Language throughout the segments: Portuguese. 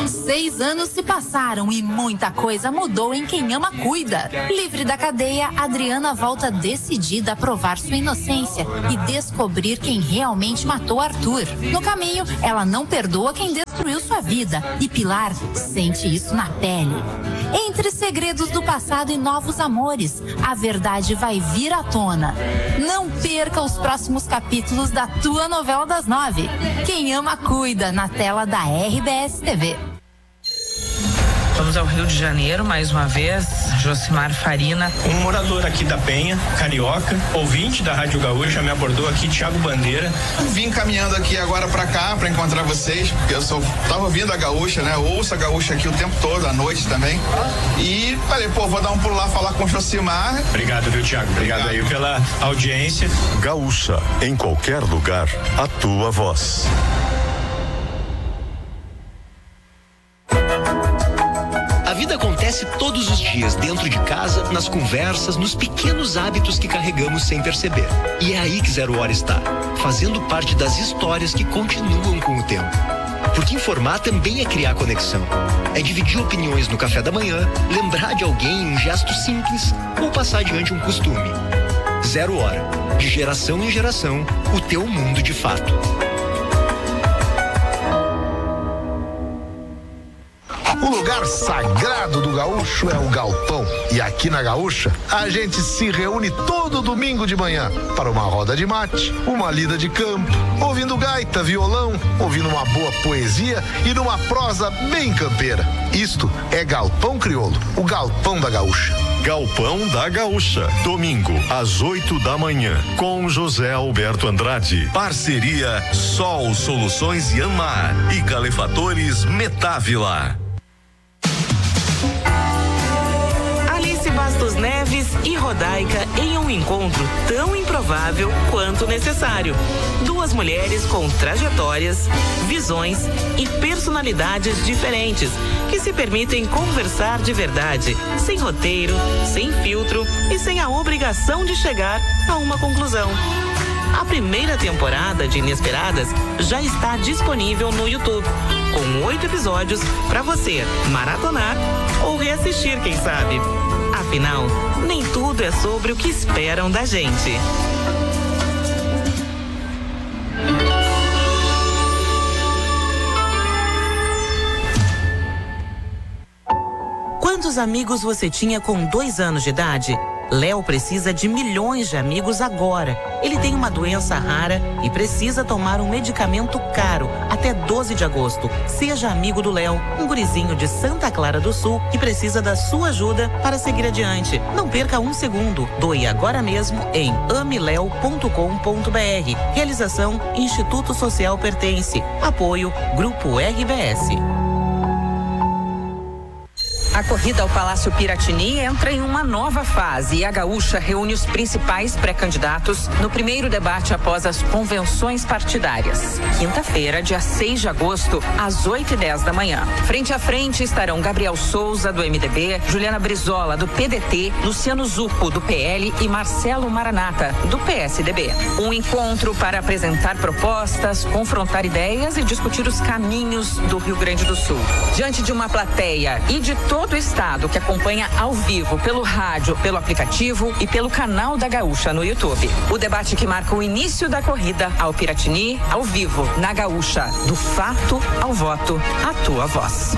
6 anos se passaram e muita coisa mudou em Quem Ama Cuida. Livre da cadeia, Adriana volta decidida a provar sua inocência e descobrir quem realmente matou Arthur. No caminho, ela não perdoa quem destruiu sua vida e Pilar sente isso na pele. Entre segredos do passado e novos amores, a verdade vai vir à tona. Não perca os próximos capítulos da tua novela das 9. Quem Ama Cuida, na tela da RBS TV. Vamos ao Rio de Janeiro mais uma vez. Josimar Farina. Um morador aqui da Penha, carioca, ouvinte da Rádio Gaúcha, me abordou aqui, Thiago Bandeira. Vim caminhando aqui agora pra cá pra encontrar vocês, porque eu tava ouvindo a Gaúcha, né? Ouço a Gaúcha aqui o tempo todo, à noite também. E falei, vou dar um pulo lá falar com o Josimar. Obrigado, viu, Thiago? Obrigado aí pela audiência. Gaúcha, em qualquer lugar, a tua voz. A vida acontece todos os dias dentro de casa, nas conversas, nos pequenos hábitos que carregamos sem perceber. E é aí que Zero Hora está, fazendo parte das histórias que continuam com o tempo. Porque informar também é criar conexão. É dividir opiniões no café da manhã, lembrar de alguém em um gesto simples ou passar adiante um costume. Zero Hora, de geração em geração, o teu mundo de fato. O lugar sagrado do gaúcho é o galpão. E aqui na Gaúcha, a gente se reúne todo domingo de manhã para uma roda de mate, uma lida de campo, ouvindo gaita, violão, ouvindo uma boa poesia e numa prosa bem campeira. Isto é Galpão Crioulo, o galpão da Gaúcha. Galpão da Gaúcha, domingo, às 8 da manhã, com José Alberto Andrade. Parceria Sol Soluções Yanmar e Calefatores Metávila. Bastos Neves e Rodaica em um encontro tão improvável quanto necessário. Duas mulheres com trajetórias, visões e personalidades diferentes que se permitem conversar de verdade, sem roteiro, sem filtro e sem a obrigação de chegar a uma conclusão. A primeira temporada de Inesperadas já está disponível no YouTube, com 8 episódios para você maratonar ou reassistir, quem sabe. Afinal, nem tudo é sobre o que esperam da gente. Quantos amigos você tinha com 2 anos de idade? Léo precisa de milhões de amigos agora. Ele tem uma doença rara e precisa tomar um medicamento caro até 12 de agosto. Seja amigo do Léo, um gurizinho de Santa Clara do Sul que precisa da sua ajuda para seguir adiante. Não perca um segundo. Doe agora mesmo em amileo.com.br. Realização Instituto Social Pertence. Apoio Grupo RBS. A corrida ao Palácio Piratini entra em uma nova fase e a Gaúcha reúne os principais pré-candidatos no primeiro debate após as convenções partidárias. Quinta-feira, dia 6 de agosto, às 8h10 da manhã. Frente a frente estarão Gabriel Souza, do MDB, Juliana Brizola, do PDT, Luciano Zucco, do PL e Marcelo Maranata, do PSDB. Um encontro para apresentar propostas, confrontar ideias e discutir os caminhos do Rio Grande do Sul. Diante de uma plateia e de todo o estado que acompanha ao vivo pelo rádio, pelo aplicativo e pelo canal da Gaúcha no YouTube. O debate que marca o início da corrida ao Piratini, ao vivo, na Gaúcha. Do fato ao voto, a tua voz.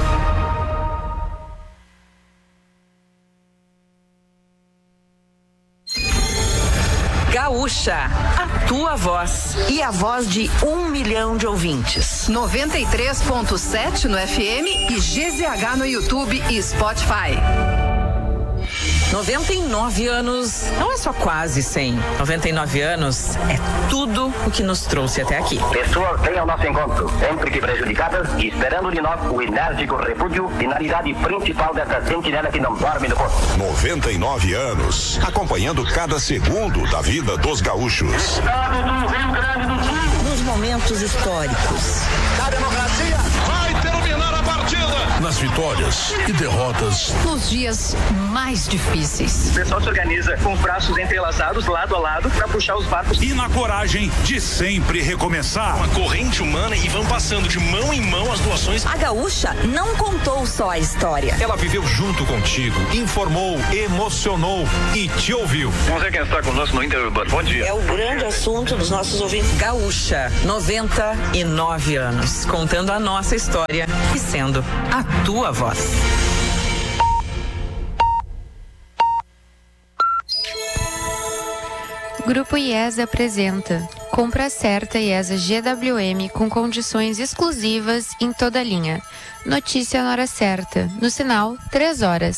Gaúcha, a tua voz e a voz de 1 milhão de ouvintes. 93.7 no FM e GZH no YouTube e Spotify. 99 anos não é só quase 100. 99 anos é tudo o que nos trouxe até aqui. Pessoas vêm ao nosso encontro, sempre que prejudicadas, e esperando de nós o enérgico repúdio, finalidade principal dessa sentinela que não dorme no posto. 99 anos, acompanhando cada segundo da vida dos gaúchos. Estado do Rio Grande do Sul. Nos momentos históricos. A democracia vai terminar a partida. nas vitórias e derrotas. Nos dias mais difíceis. O pessoal se organiza com os braços entrelaçados, lado a lado, para puxar os barcos. E na coragem de sempre recomeçar. Uma corrente humana e vão passando de mão em mão as doações. A Gaúcha não contou só a história. Ela viveu junto contigo, informou, emocionou e te ouviu. Vamos ver quem está conosco no Interurbano. Bom dia. É o grande assunto dos nossos ouvintes. Gaúcha, 99 anos, contando a nossa história e sendo a tua voz. Grupo IESA apresenta Compra Certa IESA GWM com condições exclusivas em toda a linha. Notícia na hora certa, no sinal 3 horas.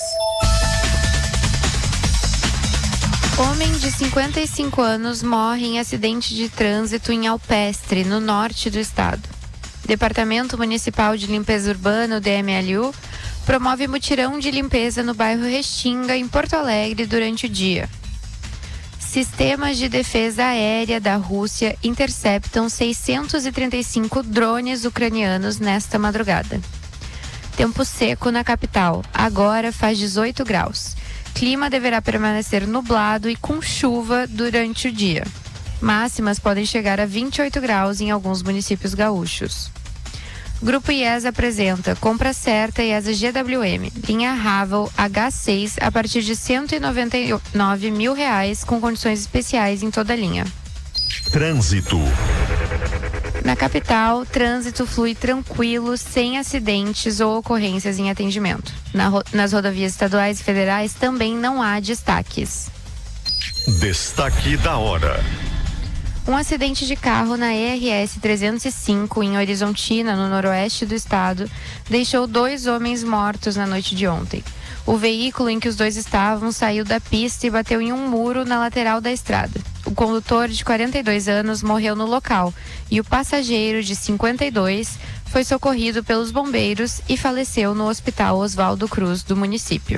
Homem de 55 anos morre em acidente de trânsito em Alpestre, no norte do estado. Departamento Municipal de Limpeza Urbana, o DMLU, promove mutirão de limpeza no bairro Restinga, em Porto Alegre, durante o dia. Sistemas de defesa aérea da Rússia interceptam 635 drones ucranianos nesta madrugada. Tempo seco na capital, agora faz 18 graus. Clima deverá permanecer nublado e com chuva durante o dia. Máximas podem chegar a 28 graus em alguns municípios gaúchos. Grupo IESA apresenta Compra Certa IESA GWM, linha Ravel H6 a partir de R$ 199 mil com condições especiais em toda a linha. Trânsito. Na capital, trânsito flui tranquilo, sem acidentes ou ocorrências em atendimento. Nas rodovias estaduais e federais também não há destaques. Destaque da hora. Um acidente de carro na ERS 305, em Horizontina, no noroeste do estado, deixou 2 homens mortos na noite de ontem. O veículo em que os 2 estavam saiu da pista e bateu em um muro na lateral da estrada. O condutor, de 42 anos, morreu no local e o passageiro, de 52, foi socorrido pelos bombeiros e faleceu no Hospital Oswaldo Cruz do município.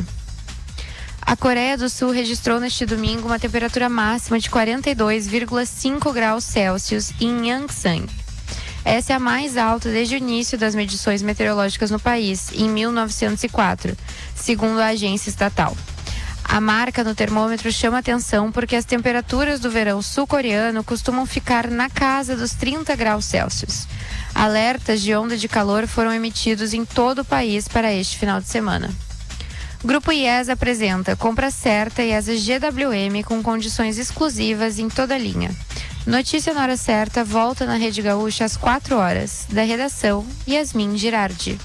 A Coreia do Sul registrou neste domingo uma temperatura máxima de 42,5 graus Celsius em Yangsan. Essa é a mais alta desde o início das medições meteorológicas no país, em 1904, segundo a agência estatal. A marca no termômetro chama atenção porque as temperaturas do verão sul-coreano costumam ficar na casa dos 30 graus Celsius. Alertas de onda de calor foram emitidos em todo o país para este final de semana. Grupo IESA apresenta Compra Certa IESA GWM com condições exclusivas em toda a linha. Notícia na hora certa volta na Rede Gaúcha às 4 horas. Da redação, Yasmin Girardi.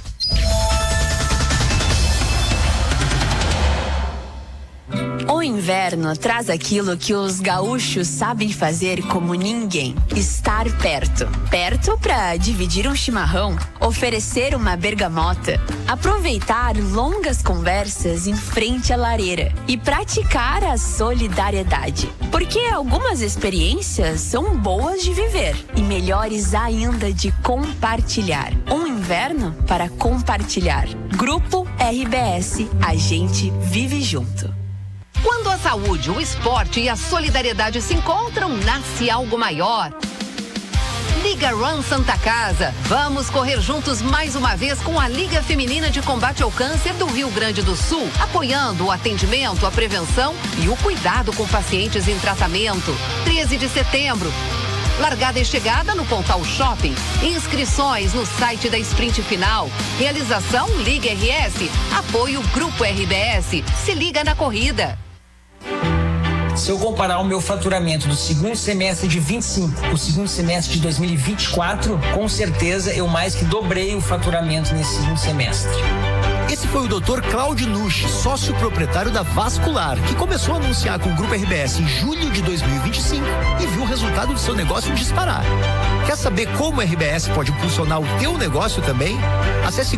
O inverno traz aquilo que os gaúchos sabem fazer como ninguém: estar perto. Perto para dividir um chimarrão, oferecer uma bergamota, aproveitar longas conversas em frente à lareira e praticar a solidariedade. Porque algumas experiências são boas de viver e melhores ainda de compartilhar. Um inverno para compartilhar. Grupo RBS, a gente vive junto. Quando a saúde, o esporte e a solidariedade se encontram, nasce algo maior. Liga Run Santa Casa. Vamos correr juntos mais uma vez com a Liga Feminina de Combate ao Câncer do Rio Grande do Sul, apoiando o atendimento, a prevenção e o cuidado com pacientes em tratamento. 13 de setembro. Largada e chegada no Pontal Shopping. Inscrições no site da Sprint Final. Realização Liga RS. Apoio Grupo RBS. Se liga na corrida. Se eu comparar o meu faturamento do segundo semestre de 25 com o segundo semestre de 2024, com certeza eu mais que dobrei o faturamento nesse segundo semestre. Esse foi o Dr. Cláudio Nucci, sócio proprietário da Vascular, que começou a anunciar com o Grupo RBS em julho de 2025 e viu o resultado do seu negócio disparar. Quer saber como o RBS pode impulsionar o teu negócio também? Acesse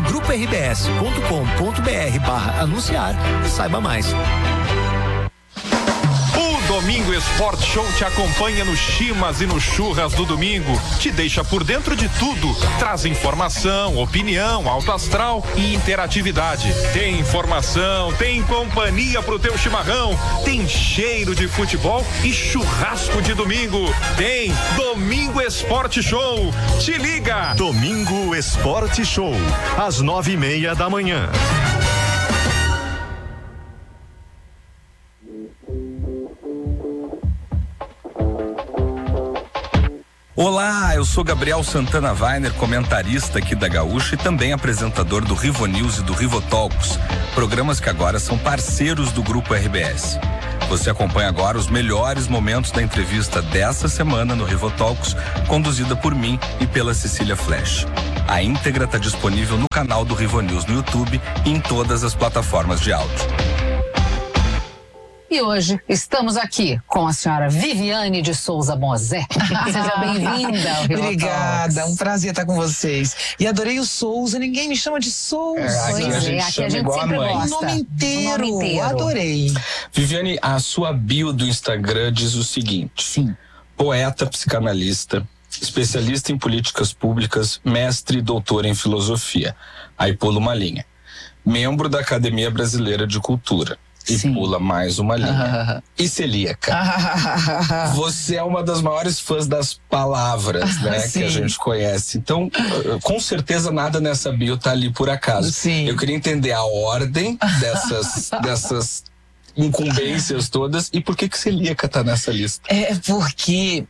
grupo-rbs.com.br/anunciar e saiba mais. Domingo Esporte Show te acompanha no Chimas e no Churras do domingo. Te deixa por dentro de tudo. Traz informação, opinião, alto astral e interatividade. Tem informação, tem companhia pro teu chimarrão, tem cheiro de futebol e churrasco de domingo. Tem Domingo Esporte Show. Te liga! Domingo Esporte Show, às 9:30 da manhã. Olá, eu sou Gabriel Santana Weiner, comentarista aqui da Gaúcha e também apresentador do Rivo News e do Rivo Talks, programas que agora são parceiros do Grupo RBS. Você acompanha agora os melhores momentos da entrevista dessa semana no Rivo Talks, conduzida por mim e pela Cecília Flash. A íntegra está disponível no canal do Rivo News no YouTube e em todas as plataformas de áudio. E hoje estamos aqui com a senhora Viviane de Souza Mosé. Seja bem-vinda ao Rivo Obrigada, Talks. um prazer estar com vocês. E adorei o Souza, ninguém me chama de Souza. Aqui a gente sempre gosta. O nome inteiro, adorei. Viviane, a sua bio do Instagram diz o seguinte: sim, poeta, psicanalista, especialista em políticas públicas, mestre e doutora em filosofia. Aí pula uma linha. Membro da Academia Brasileira de Cultura. E pula mais uma linha. E celíaca. Você é uma das maiores fãs das palavras, né, que a gente conhece. Então, com certeza nada nessa bio tá ali por acaso. Sim. Eu queria entender a ordem dessas incumbências todas e por que celíaca tá nessa lista. É porque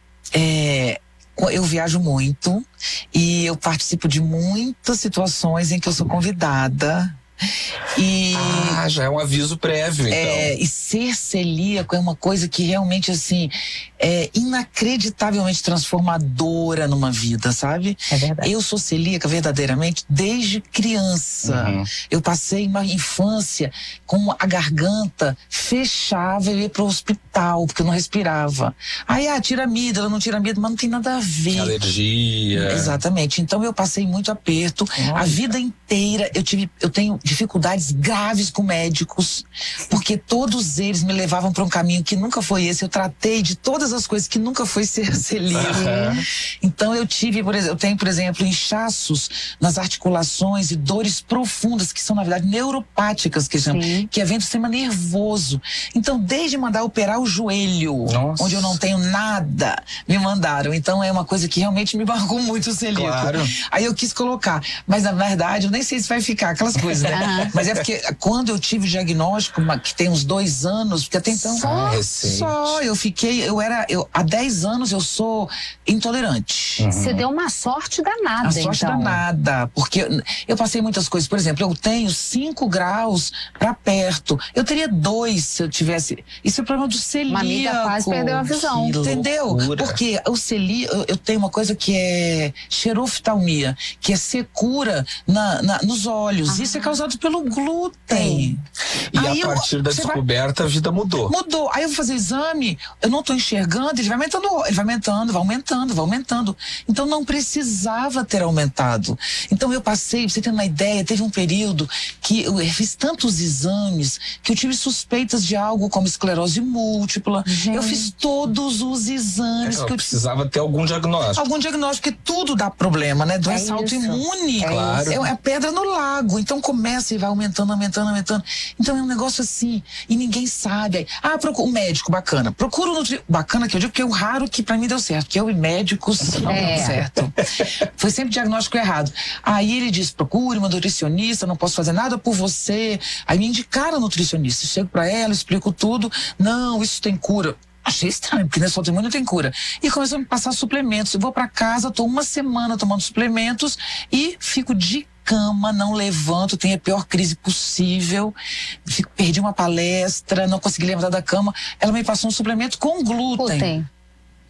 eu viajo muito e eu participo de muitas situações em que eu sou convidada. E já é um aviso prévio, então. E ser celíaco é uma coisa que realmente, assim, é inacreditavelmente transformadora numa vida, sabe? É verdade. Eu sou celíaca verdadeiramente desde criança. Eu passei uma infância com a garganta fechava e ia pro hospital, porque eu não respirava. Aí, tira amígdala, não tira amígdala, mas não tem nada a ver. Alergia. Exatamente. Então eu passei muito aperto. A vida inteira eu tenho dificuldades graves com médicos, porque todos eles me levavam para um caminho que nunca foi esse. Eu tratei de todas as coisas que nunca foi ser celíaco. Então eu tenho, por exemplo, inchaços nas articulações e dores profundas que são, na verdade, neuropáticas, que vem do sistema nervoso. Então, desde mandar operar o joelho, onde eu não tenho nada, me mandaram. Então é uma coisa que realmente me marcou muito o celíaco. Claro. Aí eu quis colocar, mas na verdade eu nem sei se vai ficar aquelas coisas, né? Mas é porque quando eu tive o diagnóstico, que tem uns 2 anos, porque até então há 10 anos eu sou intolerante. Você deu uma sorte danada, sorte danada, porque eu passei muitas coisas. Por exemplo, eu tenho 5 graus pra perto. Eu teria 2 se eu tivesse. Isso é problema do celíaco. Uma amiga quase perdeu a visão. Entendeu? Porque o celíaco, eu tenho uma coisa que é xeroftalmia, que é secura nos olhos. Isso é causado pelo glúten. E aí a partir da descoberta, a vida mudou. Mudou. Aí eu vou fazer o exame, eu não tô enxergando, ele vai aumentando. Então não precisava ter aumentado. Então eu passei, pra você ter uma ideia, teve um período que eu fiz tantos exames que eu tive suspeitas de algo como esclerose múltipla. Eu fiz todos os exames. Eu precisava ter algum diagnóstico. Algum diagnóstico, porque tudo dá problema, né? Doença autoimune. Claro. É pedra no lago. Então começa e vai aumentando. Então é um negócio assim, e ninguém sabe. Procura um médico, bacana. Procura um bacana que eu digo, porque é o raro que pra mim deu certo, que eu e médicos não deu certo. Foi sempre diagnóstico errado. Aí ele diz, procure uma nutricionista, não posso fazer nada por você. Aí me indicaram a nutricionista. Chego pra ela, explico tudo. Não, isso tem cura. Achei estranho, porque nesse autoimune não tem cura. E começou a me passar suplementos. Eu vou pra casa, tô 1 semana tomando suplementos e fico de cama, não levanto, tenho a pior crise possível, perdi uma palestra, não consegui levantar da cama. Ela me passou um suplemento com glúten.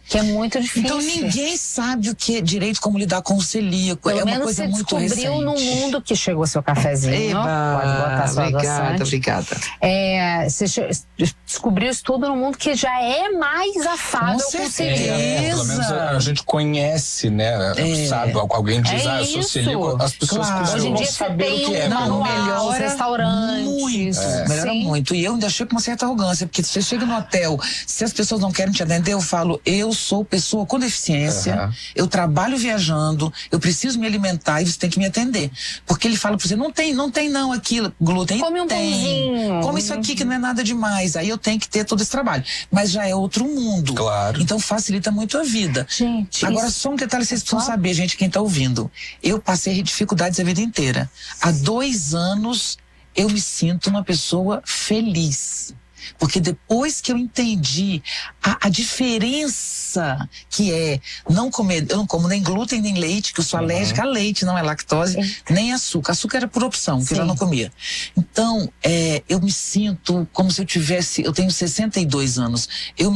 Que é muito difícil. Então ninguém sabe o que é direito, como lidar com o celíaco. Pelo é uma menos coisa você muito descobriu recente. no mundo que chegou seu cafezinho. Eba, pode botar sua adoçante. obrigada. Você descobriu isso tudo no mundo que já é mais afável com certeza. Pelo menos a gente conhece, né? Sabe, alguém diz, eu sou celíaco, as pessoas costumam saber o que é. Melhora restaurantes. Muito, melhora muito. E eu ainda chego com uma certa arrogância, porque você chega no hotel, se as pessoas não querem te atender, eu falo, eu sou pessoa com deficiência, eu trabalho viajando, eu preciso me alimentar e você tem que me atender. Porque ele fala pra você, não tem aquilo, glúten. Come um pãozinho. Come isso aqui que não é nada demais. Aí eu tenho que ter todo esse trabalho. Mas já é outro mundo. Claro. Então facilita muito a vida. Gente, agora só um detalhe, vocês precisam saber, gente, quem tá ouvindo. Eu passei dificuldades a vida inteira. Há 2 anos eu me sinto uma pessoa feliz. Porque depois que eu entendi a diferença que é não comer, eu não como nem glúten nem leite, que eu sou alérgica a leite, não é lactose, nem açúcar. Açúcar era por opção, que eu já não comia. Então, eu me sinto como se eu tenho 62 anos. Eu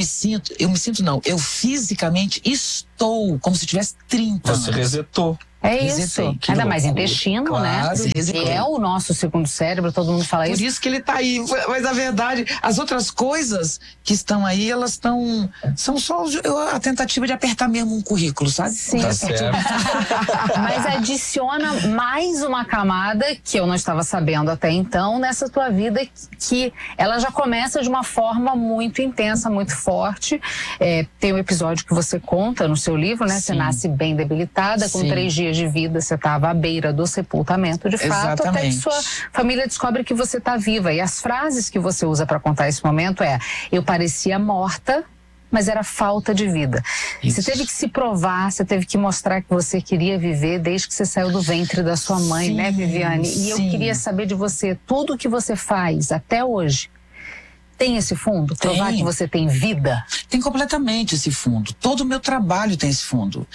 fisicamente estou como se tivesse 30 anos. Você resetou. É isso. Ainda mais intestino, né? E é o nosso segundo cérebro, todo mundo fala isso. Por isso que ele tá aí. Mas a verdade, as outras coisas que estão aí, elas são só a tentativa de apertar mesmo um currículo, sabe? Sim. Tá certo. Mas adiciona mais uma camada que eu não estava sabendo até então nessa tua vida, que ela já começa de uma forma muito intensa, muito forte. Tem um episódio que você conta no seu livro, né? Sim. Você nasce bem debilitada, com 3 dias de vida, você estava à beira do sepultamento, de fato, até que sua família descobre que você está viva. E as frases que você usa para contar esse momento eu parecia morta, mas era falta de vida. Isso. Você teve que se provar, você teve que mostrar que você queria viver desde que você saiu do ventre da sua mãe, né, Viviane? E eu queria saber de você, tudo que você faz até hoje, tem esse fundo? Provar que você tem vida? Tem completamente esse fundo. Todo o meu trabalho tem esse fundo.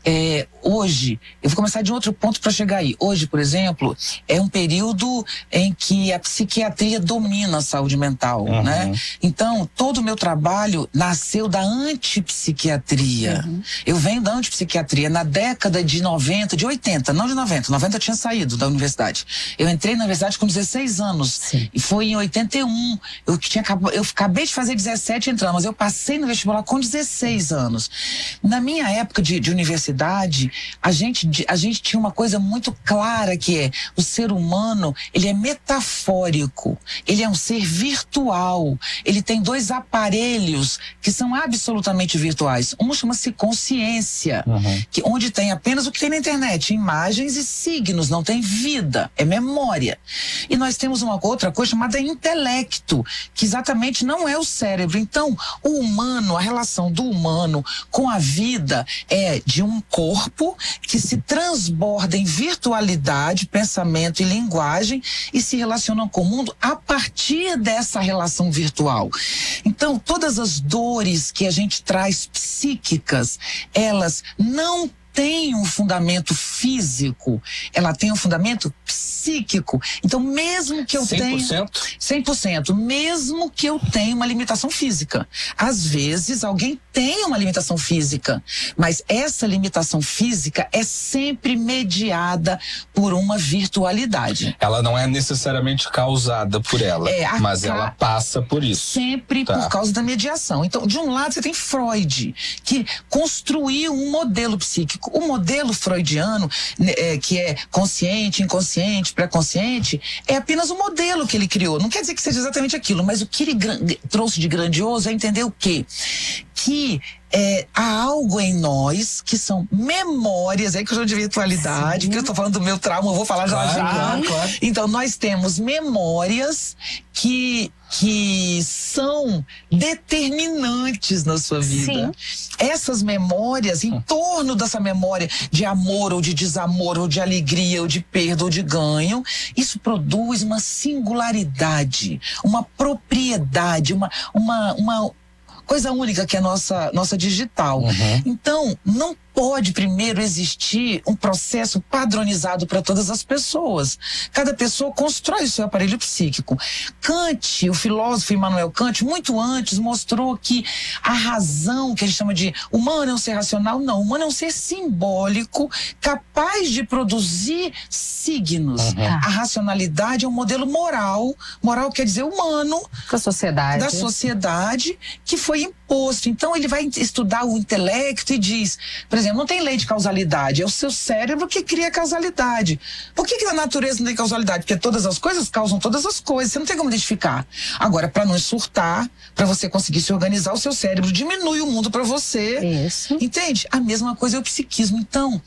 Hoje, eu vou começar de outro ponto para chegar aí. Hoje, por exemplo, é um período em que a psiquiatria domina a saúde mental, né? Então, todo o meu trabalho nasceu da antipsiquiatria. Eu venho da antipsiquiatria na década de 90, de 80, não de 90. 90 eu tinha saído da universidade. Eu entrei na universidade com 16 anos. E foi em 81. Eu acabei de fazer 17 entrando, mas eu passei no vestibular com 16 anos. Na minha época de universidade, a gente tinha uma coisa muito clara, que é o ser humano, ele é metafórico, ele é um ser virtual, ele tem 2 aparelhos que são absolutamente virtuais. Um chama-se consciência, onde tem apenas o que tem na internet, imagens e signos, não tem vida, é memória. E nós temos uma outra coisa chamada intelecto, que exatamente não é o cérebro. Então, o humano, a relação do humano com a vida é de um corpo que se transborda em virtualidade, pensamento e linguagem e se relacionam com o mundo a partir dessa relação virtual. Então, todas as dores que a gente traz psíquicas, elas não tem um fundamento físico, ela tem um fundamento psíquico. Então, mesmo que eu tenha 100%, mesmo que eu tenha uma limitação física. Às vezes, alguém tem uma limitação física, mas essa limitação física é sempre mediada por uma virtualidade. Ela não é necessariamente causada por ela, mas ela passa por isso. Sempre por causa da mediação. Então, de um lado, você tem Freud, que construiu um modelo psíquico. O modelo freudiano, que é consciente, inconsciente, pré-consciente, é apenas um modelo que ele criou. Não quer dizer que seja exatamente aquilo, mas o que ele trouxe de grandioso é entender o quê? Que há algo em nós que são memórias, aí que eu chamo de virtualidade, porque eu estou falando do meu trauma, eu vou falar já. Claro. Então, nós temos memórias que são determinantes na sua vida. Essas memórias, em torno dessa memória de amor ou de desamor, ou de alegria, ou de perda, ou de ganho, isso produz uma singularidade, uma propriedade, uma coisa única que é a nossa digital. Então, não pode primeiro existir um processo padronizado para todas as pessoas. Cada pessoa constrói o seu aparelho psíquico. Kant, o filósofo Immanuel Kant, muito antes mostrou que a razão, que a gente chama de humano é um ser racional, não. Humano é um ser simbólico, capaz de produzir signos. A racionalidade é um modelo moral. Moral quer dizer humano. Da sociedade. Da sociedade que foi imposto. Então ele vai estudar o intelecto e diz, por exemplo, não tem lei de causalidade, é o seu cérebro que cria a causalidade. Por que na natureza não tem causalidade? Porque todas as coisas causam todas as coisas, você não tem como identificar. Agora, para não surtar, para você conseguir se organizar, o seu cérebro diminui o mundo para você. Isso. Entende? A mesma coisa é o psiquismo. Então,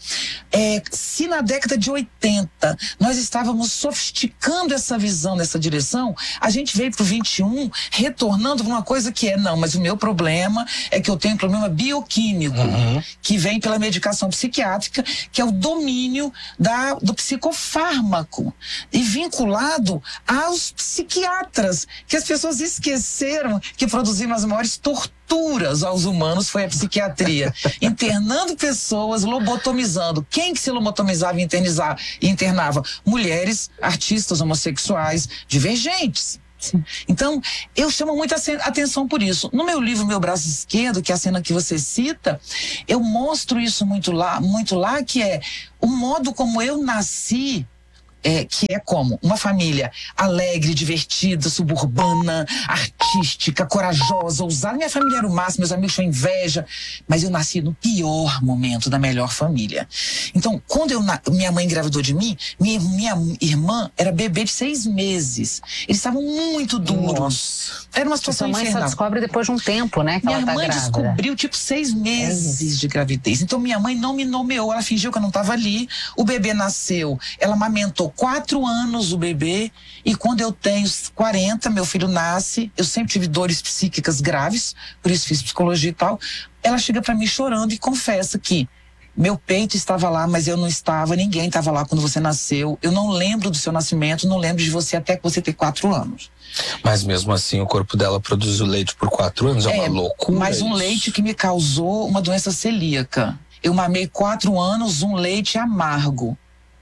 se na década de 80 nós estávamos sofisticando essa visão nessa direção, a gente veio pro 21 retornando para uma coisa que não, mas o meu problema é que eu tenho um problema bioquímico, que vem pela medicação psiquiátrica, que é o domínio do psicofármaco, e vinculado aos psiquiatras, que as pessoas esqueceram que produziram as maiores torturas aos humanos foi a psiquiatria, internando pessoas, lobotomizando. Quem que se lobotomizava e internava? Mulheres, artistas homossexuais, divergentes. Então, eu chamo muita atenção por isso. No meu livro, Meu Braço Esquerdo, que é a cena que você cita, eu mostro isso muito lá, que é o modo como eu nasci, que é como uma família alegre, divertida, suburbana, artística, corajosa, ousada. Minha família era o máximo, meus amigos tinham inveja, mas eu nasci no pior momento da melhor família. Então, quando minha mãe engravidou de mim, minha irmã era bebê de 6 meses. Eles estavam muito duros. Nossa. Era uma situação infernal. Sua mãe só descobre depois de um tempo, né? Que minha ela tá mãe grávida. Descobriu 6 meses de gravidez. Então minha mãe não me nomeou, ela fingiu que eu não estava ali. O bebê nasceu, ela amamentou 4 anos o bebê, e quando eu tenho 40, meu filho nasce. Eu sempre tive dores psíquicas graves, por isso fiz psicologia e tal. Ela chega para mim chorando e confessa que meu peito estava lá, mas eu não estava, ninguém estava lá quando você nasceu. Eu não lembro do seu nascimento, não lembro de você até que você tem 4 anos. Mas mesmo assim o corpo dela produziu leite por 4 anos, é uma loucura. Mas um leite que me causou uma doença celíaca. Eu mamei 4 anos um leite amargo.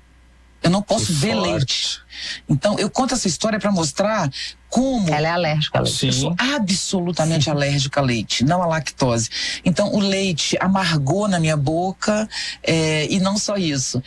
Eu não posso ver leite. Então, eu conto essa história para mostrar como... Ela é alérgica a leite. Sim. Eu sou absolutamente alérgica a leite, não a lactose. Então, o leite amargou na minha boca, e não só isso.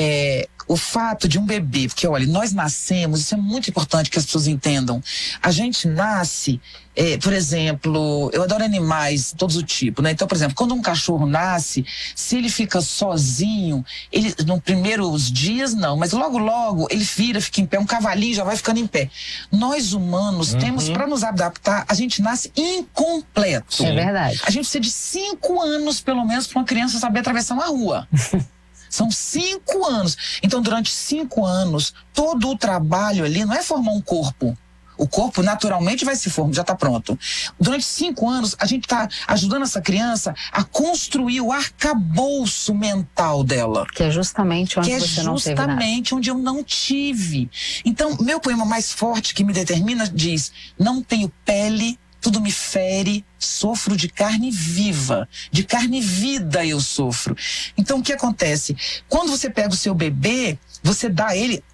O fato de um bebê, porque olha, nós nascemos, isso é muito importante que as pessoas entendam. A gente nasce, por exemplo, eu adoro animais, todos o tipo, né? Então, por exemplo, quando um cachorro nasce, se ele fica sozinho, ele, nos primeiros dias não, mas logo ele fica em pé, um cavalinho já vai ficando em pé. Nós humanos temos, para nos adaptar, a gente nasce incompleto. É verdade. A gente precisa de 5 anos, pelo menos, para uma criança saber atravessar uma rua. São 5 anos. Então, durante 5 anos, todo o trabalho ali não é formar um corpo. O corpo naturalmente vai se formar, já está pronto. Durante 5 anos, a gente está ajudando essa criança a construir o arcabouço mental dela. Que é justamente onde você não teve nada. Justamente onde eu não tive. Então, meu poema mais forte que me determina diz: não tenho pele, tudo me fere, sofro de carne viva, de carne vida eu sofro. Então, o que acontece? Quando você pega o seu bebê, você dá a ele,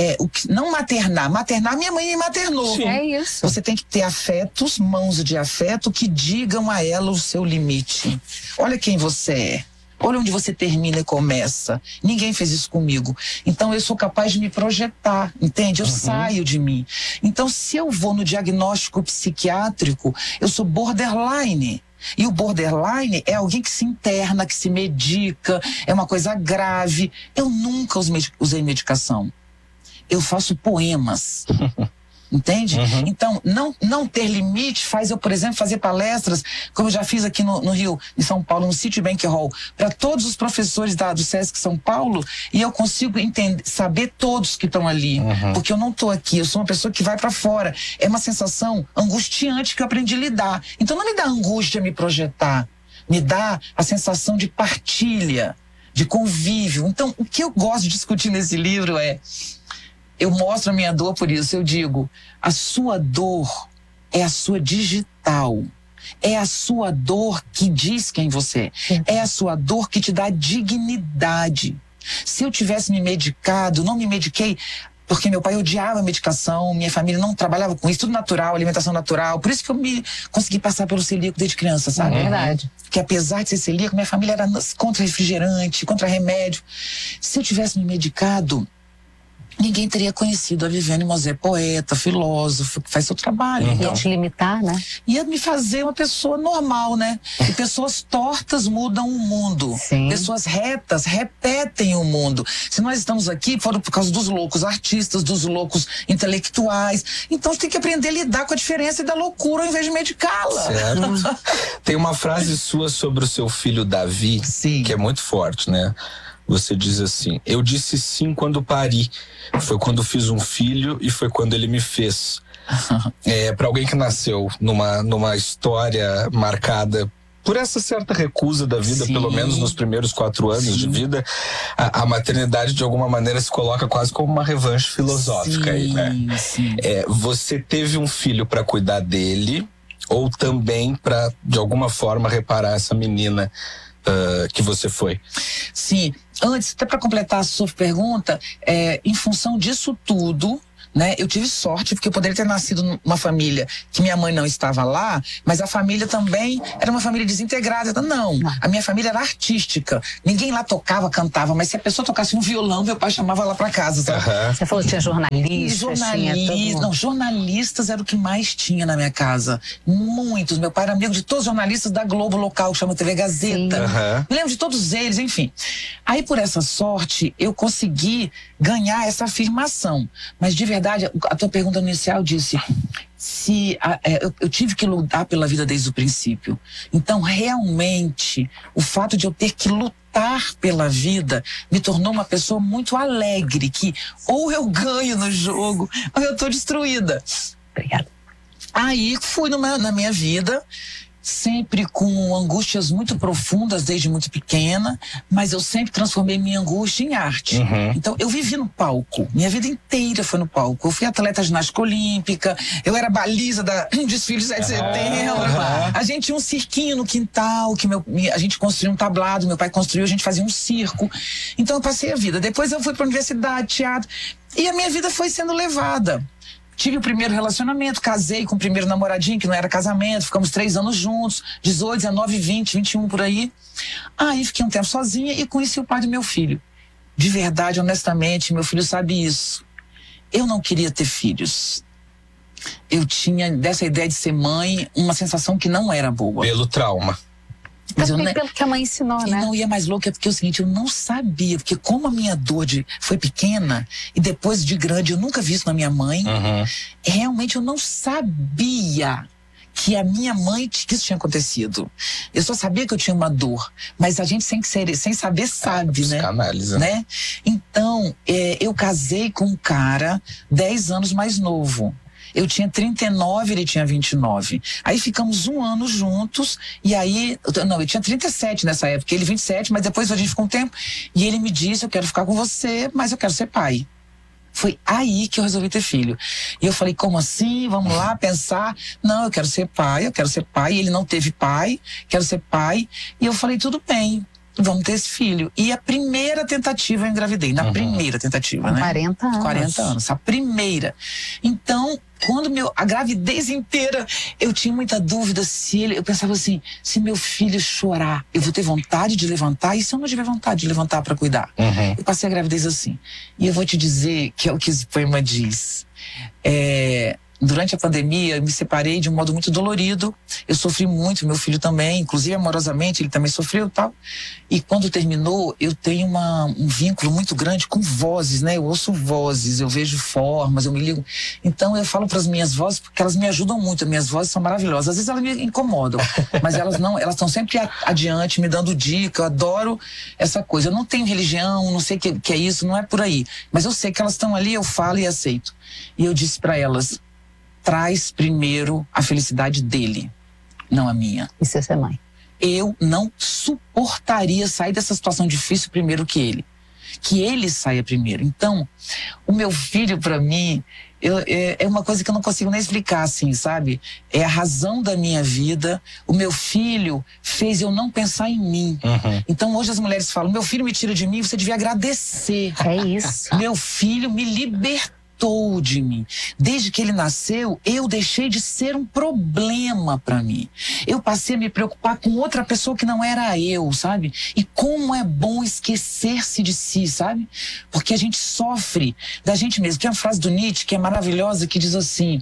não maternar. Maternar, minha mãe me maternou. Sim. É isso. Você tem que ter afetos, mãos de afeto, que digam a ela o seu limite. Olha quem você é. Olha onde você termina e começa. Ninguém fez isso comigo. Então eu sou capaz de me projetar, entende? Eu saio de mim. Então, se eu vou no diagnóstico psiquiátrico, eu sou borderline. E o borderline é alguém que se interna, que se medica, é uma coisa grave. Eu nunca usei medicação. Eu faço poemas. Entende? Então, não ter limite faz eu, por exemplo, fazer palestras, como eu já fiz aqui no Rio, em São Paulo, no Citibank Hall, para todos os professores do Sesc São Paulo, e eu consigo saber todos que estão ali. Porque eu não estou aqui, eu sou uma pessoa que vai para fora. É uma sensação angustiante que eu aprendi a lidar. Então, não me dá angústia me projetar, me dá a sensação de partilha, de convívio. Então, o que eu gosto de discutir nesse livro eu mostro a minha dor, por isso eu digo, a sua dor é a sua digital. É a sua dor que diz quem você é. É a sua dor que te dá dignidade. Se eu tivesse me medicado, não me mediquei, porque meu pai odiava a medicação, minha família não trabalhava com isso, tudo natural, alimentação natural. Por isso que eu consegui passar pelo celíaco desde criança, sabe? É verdade. Porque apesar de ser celíaco, minha família era contra refrigerante, contra remédio. Se eu tivesse me medicado, ninguém teria conhecido a Viviane Mosé, poeta, filósofo, que faz seu trabalho. Ia te limitar, né? Ia me fazer uma pessoa normal, né? E pessoas tortas mudam o mundo. Sim. Pessoas retas repetem o mundo. Se nós estamos aqui, foram por causa dos loucos artistas, dos loucos intelectuais. Então, a gente tem que aprender a lidar com a diferença e da loucura ao invés de medicá-la. Certo. Tem uma frase sua sobre o seu filho Davi, que é muito forte, né? Você diz assim: eu disse sim quando pari, foi quando fiz um filho e foi quando ele me fez. Para alguém que nasceu numa história marcada por essa certa recusa da vida, pelo menos nos primeiros 4 anos de vida, a maternidade de alguma maneira se coloca quase como uma revanche filosófica aí, né? Você teve um filho para cuidar dele ou também para de alguma forma reparar essa menina que você foi? Sim. Antes, até para completar a sua pergunta, em função disso tudo, né, eu tive sorte, porque eu poderia ter nascido numa família que minha mãe não estava lá, mas a família também era uma família desintegrada. Não, a minha família era artística. Ninguém lá tocava, cantava, mas se a pessoa tocasse um violão, meu pai chamava lá para casa, sabe? Você falou que tinha jornalistas. Jornalistas era o que mais tinha na minha casa. Muitos. Meu pai era amigo de todos os jornalistas da Globo local, que chama TV Gazeta. Me lembro de todos eles, enfim. Aí, por essa sorte, eu consegui ganhar essa afirmação. Mas, de verdade, a tua pergunta inicial disse se eu tive que lutar pela vida desde o princípio. Então, realmente, o fato de eu ter que lutar pela vida me tornou uma pessoa muito alegre, que ou eu ganho no jogo ou eu tô destruída. Obrigada. Aí fui na minha vida, sempre com angústias muito profundas desde muito pequena, mas eu sempre transformei minha angústia em arte. Então eu vivi no palco, minha vida inteira foi no palco. Eu fui atleta ginástica olímpica, eu era baliza da desfile de 7 de setembro. A gente tinha um cirquinho no quintal, que a gente construiu um tablado, meu pai construiu, a gente fazia um circo. Então eu passei a vida. Depois eu fui para a universidade, teatro, e a minha vida foi sendo levada. Tive o primeiro relacionamento, casei com o primeiro namoradinho, que não era casamento, ficamos 3 anos juntos, 18, 19, 20, 21 por aí. Aí fiquei um tempo sozinha e conheci o pai do meu filho. De verdade, honestamente, meu filho sabe isso. Eu não queria ter filhos. Eu tinha, dessa ideia de ser mãe, uma sensação que não era boa. Pelo trauma. Mas pelo que a mãe ensinou, né? Eu não ia mais louca, porque é o seguinte, eu não sabia, porque como a minha dor foi pequena, e depois de grande, eu nunca vi isso na minha mãe, realmente eu não sabia que a minha mãe, que isso tinha acontecido. Eu só sabia que eu tinha uma dor, mas a gente sem saber sabe, né? Análise, né? Então, eu casei com um cara 10 anos mais novo. Eu tinha 39, ele tinha 29. Aí ficamos 1 ano juntos, e aí... Não, eu tinha 37 nessa época, ele 27, mas depois a gente ficou um tempo, e ele me disse, eu quero ficar com você, mas eu quero ser pai. Foi aí que eu resolvi ter filho. E eu falei, como assim? Vamos lá pensar. Não, eu quero ser pai. E ele não teve pai, quero ser pai. E eu falei, tudo bem, vamos ter esse filho. E a primeira tentativa eu engravidei, na primeira tentativa, né? 40 anos. 40 anos, a primeira. Então, quando a gravidez inteira, eu tinha muita dúvida eu pensava assim, se meu filho chorar, eu vou ter vontade de levantar, e se eu não tiver vontade de levantar para cuidar? Eu passei a gravidez assim. E eu vou te dizer que é o que esse poema diz. Durante a pandemia, eu me separei de um modo muito dolorido. Eu sofri muito, meu filho também, inclusive amorosamente, ele também sofreu e tal. E quando terminou, eu tenho um vínculo muito grande com vozes, né? Eu ouço vozes, eu vejo formas, eu me ligo. Então eu falo para as minhas vozes, porque elas me ajudam muito, as minhas vozes são maravilhosas. Às vezes elas me incomodam, mas elas estão sempre adiante, me dando dica. Eu adoro essa coisa. Eu não tenho religião, não sei o que é isso, não é por aí. Mas eu sei que elas estão ali, eu falo e aceito. E eu disse para elas, traz primeiro a felicidade dele, não a minha. Isso é ser mãe. Eu não suportaria sair dessa situação difícil primeiro que ele. que ele saia primeiro. Então, o meu filho, para mim, é uma coisa que eu não consigo nem explicar, assim, sabe? É a razão da minha vida. O meu filho fez eu não pensar em mim. Então, hoje as mulheres falam, meu filho me tira de mim, você devia agradecer. É isso. Meu filho me libertou de mim. Desde que ele nasceu, eu deixei de ser um problema para mim. Eu passei a me preocupar com outra pessoa que não era eu, sabe? E como é bom esquecer-se de si, sabe? Porque a gente sofre da gente mesmo. Tem uma frase do Nietzsche que é maravilhosa, que diz assim,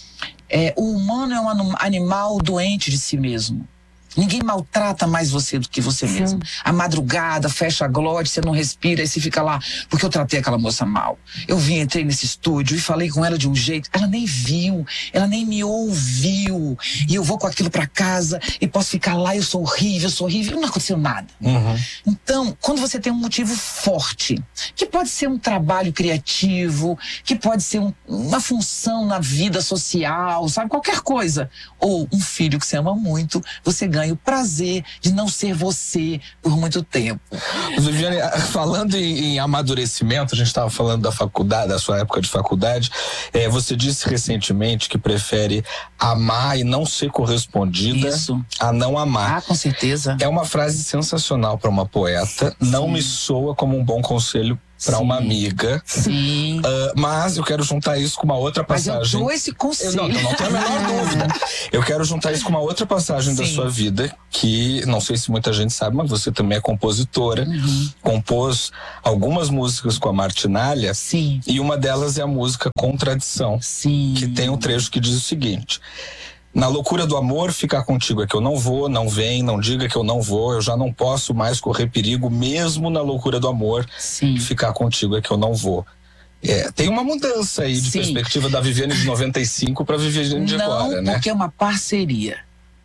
o humano é um animal doente de si mesmo. Ninguém maltrata mais você do que você mesmo. A madrugada, fecha a glote, você não respira e você fica lá, porque eu tratei aquela moça mal. Eu entrei nesse estúdio e falei com ela de um jeito, ela nem viu, ela nem me ouviu. E eu vou com aquilo pra casa e posso ficar lá, eu sou horrível, não aconteceu nada. Então, quando você tem um motivo forte, que pode ser um trabalho criativo, que pode ser uma função na vida social, sabe? Qualquer coisa. Ou um filho que você ama muito, você ganha o prazer de não ser você por muito tempo. Viviane, falando em amadurecimento, a gente estava falando da faculdade, da sua época de faculdade, você disse recentemente que prefere amar e não ser correspondida a não amar. Com certeza. É uma frase sensacional para uma poeta, não me soa como um bom conselho para uma amiga. Sim. Mas eu quero juntar isso com uma outra passagem. Mas eu dou esse conselho. Eu não tenho a menor dúvida. Eu quero juntar isso com uma outra passagem da sua vida, que não sei se muita gente sabe, mas você também é compositora. Compôs algumas músicas com a Martinália. Sim. E uma delas é a música Contradição. Sim. Que tem um trecho que diz o seguinte: na loucura do amor, ficar contigo é que eu não vou, não vem, não diga que eu não vou, eu já não posso mais correr perigo, mesmo na loucura do amor, ficar contigo é que eu não vou. Tem uma mudança aí de perspectiva da Viviane de 95 para Viviane de agora, né? Não, porque é uma parceria.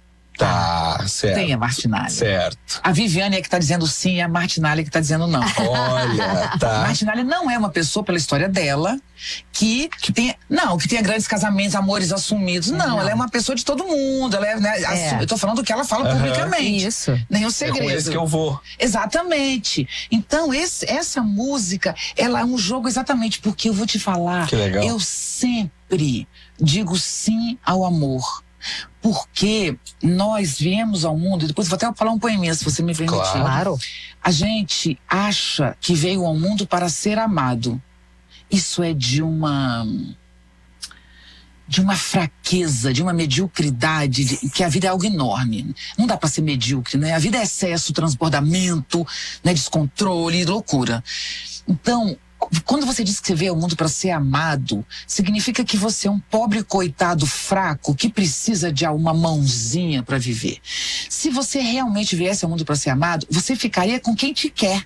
Tá, certo. Tem a Martinália. Certo. A Viviane é que tá dizendo sim e a Martinália que tá dizendo não. Olha, tá. A Martinália não é uma pessoa, pela história dela, que tenha grandes casamentos, amores assumidos. Não, ela é uma pessoa de todo mundo. Ela eu tô falando o que ela fala publicamente. Isso. Nenhum segredo. É com esse que eu vou. Exatamente. Então, essa música, ela é um jogo exatamente porque eu vou te falar. Que legal. Eu sempre digo sim ao amor. Porque nós viemos ao mundo, depois vou até falar um poeminha, se você me permitir. Claro. A gente acha que veio ao mundo para ser amado. Isso é de uma fraqueza, de uma mediocridade, que a vida é algo enorme. Não dá para ser medíocre, né? A vida é excesso, transbordamento, né? Descontrole, loucura. Então, quando você diz que você veio ao mundo para ser amado, significa que você é um pobre coitado fraco que precisa de uma mãozinha para viver. Se você realmente viesse ao mundo para ser amado, você ficaria com quem te quer.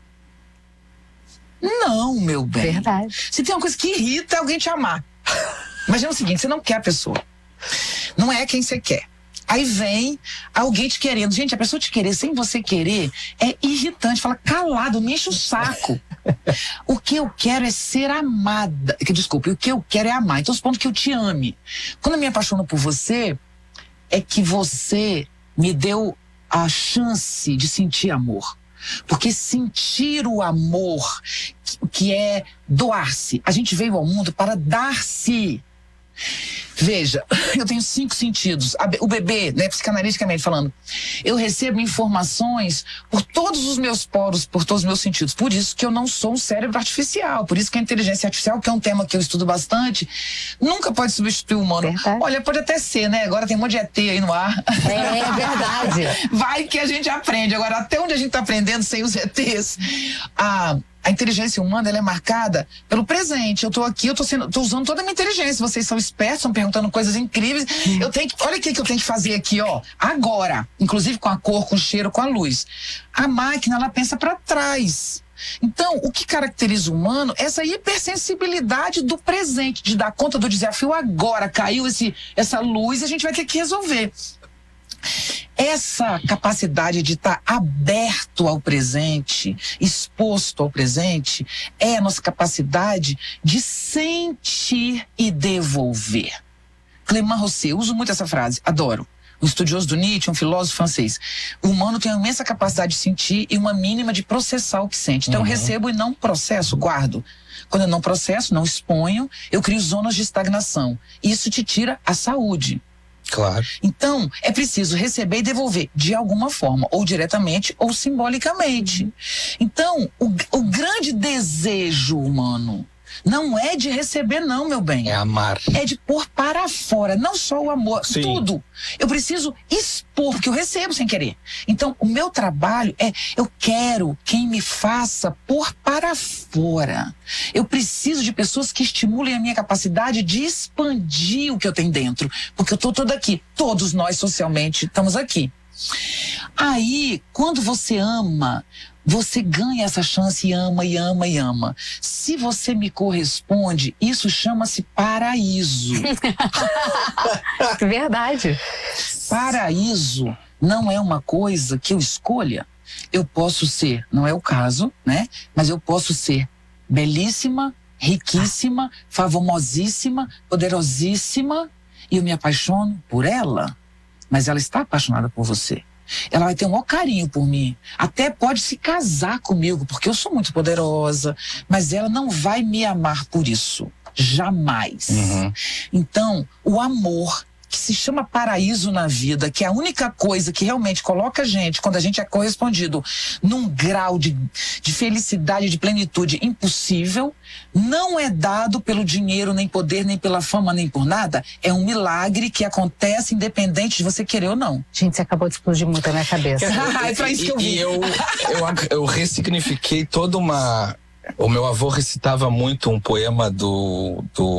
Não, meu bem. Verdade. Se tem uma coisa que irrita, é alguém te amar. Imagina o seguinte, você não quer a pessoa. Não é quem você quer. Aí vem alguém te querendo. Gente, a pessoa te querer sem você querer é irritante. Fala, calado, me enche o saco. O que eu quero é ser amada. Desculpe, o que eu quero é amar. Então, supondo que eu te ame. Quando eu me apaixono por você, é que você me deu a chance de sentir amor. Porque sentir o amor, que é doar-se. A gente veio ao mundo para dar-se. Veja, eu tenho 5 sentidos. O bebê, né, psicanaliticamente falando, eu recebo informações por todos os meus poros, por todos os meus sentidos. Por isso que eu não sou um cérebro artificial. Por isso que a inteligência artificial, que é um tema que eu estudo bastante, nunca pode substituir o humano. Verdade. Olha, pode até ser, né? Agora tem um monte de ET aí no ar. É verdade. Vai que a gente aprende. Agora, até onde a gente tá aprendendo sem os ETs? A inteligência humana, ela é marcada pelo presente. Eu tô aqui, eu tô usando toda a minha inteligência. Vocês são espertos, estão perguntando coisas incríveis. Olha o que eu tenho que fazer aqui, ó. Agora. Inclusive com a cor, com o cheiro, com a luz. A máquina, ela pensa para trás. Então, o que caracteriza o humano é essa hipersensibilidade do presente, de dar conta do desafio agora. Caiu essa luz e a gente vai ter que resolver. Essa capacidade de estar aberto ao presente, exposto ao presente, é a nossa capacidade de sentir e devolver. Clément Rosset, uso muito essa frase, adoro. um estudioso do Nietzsche, um filósofo francês. O humano tem uma imensa capacidade de sentir e uma mínima de processar o que sente. Então eu recebo e não processo, guardo. Quando eu não processo, não exponho, eu crio zonas de estagnação. Isso te tira a saúde. Claro. Então, é preciso receber e devolver de alguma forma, ou diretamente ou simbolicamente. Então, o grande desejo humano não é de receber, não, meu bem. É amar. É de pôr para fora, não só o amor, Sim. tudo. Eu preciso expor, porque eu recebo sem querer. Então, o meu trabalho é, eu quero quem me faça pôr para fora. Eu preciso de pessoas que estimulem a minha capacidade de expandir o que eu tenho dentro. Porque eu estou toda aqui, todos nós socialmente estamos aqui. Aí, quando você ama, você ganha essa chance e ama, e ama, e ama. Se você me corresponde, isso chama-se paraíso. Verdade. Paraíso não é uma coisa que eu escolha. Eu posso ser, não é o caso, né? Mas eu posso ser belíssima, riquíssima, famosíssima, poderosíssima, e eu me apaixono por ela. Mas ela está apaixonada por você. Ela vai ter um maior carinho por mim. Até pode se casar comigo, porque eu sou muito poderosa. Mas ela não vai me amar por isso. Jamais. Então, o amor, que se chama paraíso na vida, que é a única coisa que realmente coloca a gente, quando a gente é correspondido, num grau de felicidade, de plenitude impossível, não é dado pelo dinheiro, nem poder, nem pela fama, nem por nada. É um milagre que acontece independente de você querer ou não. Gente, você acabou de explodir muito a minha cabeça. É pra isso que eu vi. E eu ressignifiquei toda uma... O meu avô recitava muito um poema do